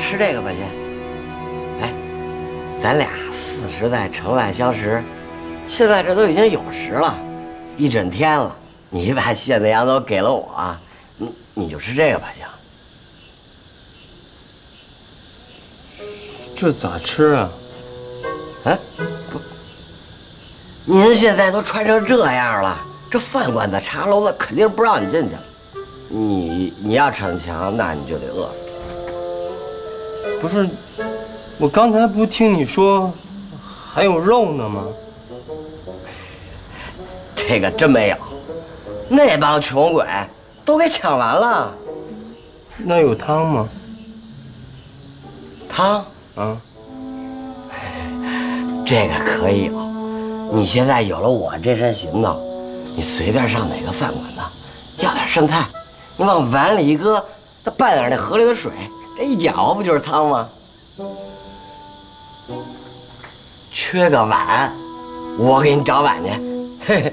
吃这个吧去。哎，咱俩40在城外相识，现在这都已经有时了，1整天了。你把馅子羊都给了我，你就吃这个吧行。 这咋吃啊？ 啊，不，您现在都穿成这样了，这饭馆子、茶楼子肯定不让你进去了。你要逞强，那你就得饿死。 不是，我刚才不听你说还有肉呢吗？ 这个真没有，那帮穷鬼都给抢完了。 那有汤吗？ 汤啊， 这个可以有。你现在有了我这身行头，你随便上哪个饭馆子，要点剩菜，你往碗里一搁，再拌点那河里的水，这一搅和不就是汤吗？缺个碗，我给你找碗去。嘿嘿，